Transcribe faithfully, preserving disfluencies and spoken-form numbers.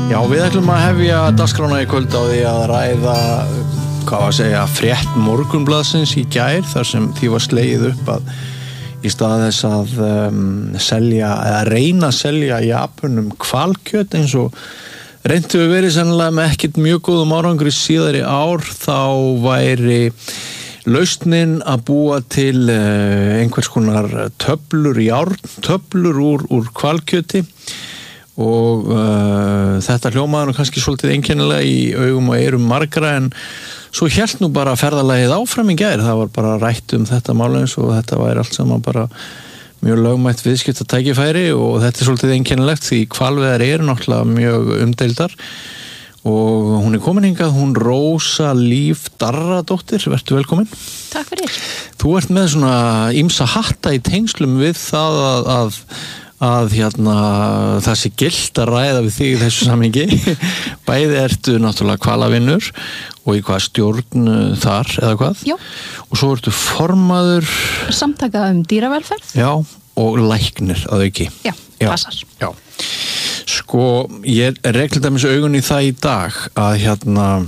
Já, við ætlum að hefja dagskrána í kvöld á því að ræða, hvað var að segja, frétt Morgunblaðsins í gær, þar sem því var slegið upp að í stað þess að um, selja, eða reyna að selja Japunum hvalkjöt eins og reyndu við verið sennilega með ekkert mjög góðum árangri síðari ár, þá væri lausnin að búa til uh, einhvers konar töflur, járntöflur úr, úr hvalkjöti og uh, þetta hljómaði nú kannski svolítið einkennilega í augum og eyrum margra, en svo hélt nú bara ferðalagið áfram í gær. Það var bara rætt um þetta mál eins og þetta væri allt saman bara mjög lögmætt viðskiptatækifæri og þetta er svolítið einkennilegt því hvalveiðar eru náttúrulega mjög umdeildar og hún er komin hingað, hún Rósa Líf Darradóttir, vertu velkomin. Takk fyrir. Þú ert með svona ýmsa hatta í tengslum við það að, að að hérna það sé gilt að ræða við þig í þessu samhengi. Bæði ertu náttúrulega hvalavinnur og í hvað stjórn þar eða hvað? Já. Og svo ertu formaður samtaka um dýravelferð. Já, og læknir að auki. Já, Já. passar. Já. Sko, ég reglið dæmis augun í það í dag að hérna